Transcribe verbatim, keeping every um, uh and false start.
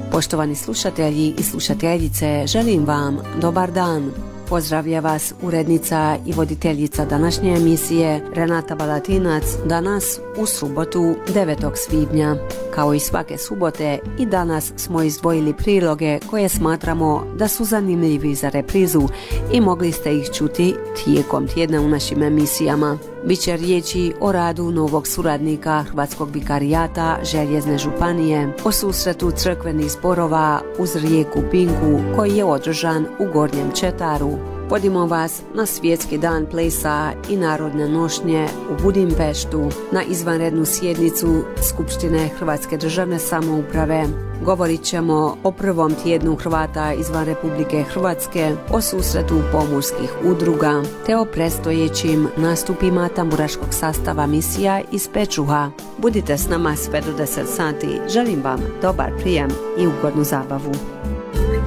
Poštovani slušatelji i slušateljice, želim vam dobar dan. Pozdravlja vas urednica i voditeljica današnje emisije Renata Balatinac, danas u subotu devetog svibnja. Kao i svake subote i danas smo izdvojili priloge koje smatramo da su zanimljivi za reprizu i mogli ste ih čuti tijekom tjedna u našim emisijama. Biće riječi o radu novog suradnika Hrvatskog vikarijata Željezne županije, o susretu crkvenih zborova uz rijeku Pinku koji je održan u Gornjem Četaru. Vodimo vas na Svjetski dan plesa i narodne nošnje u Budimpeštu, na izvanrednu sjednicu Skupštine Hrvatske državne samouprave. Govorit ćemo o prvom tjednu Hrvata izvan Republike Hrvatske, o susretu pomorskih udruga, te o predstojećim nastupima tamburaškog sastava misija iz Pečuha. Budite s nama sve do deset sati. Želim vam dobar prijem i ugodnu zabavu.